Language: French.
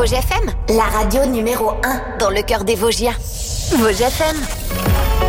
Vosges FM, la radio numéro 1 dans le cœur des Vosgiens. Vosges FM.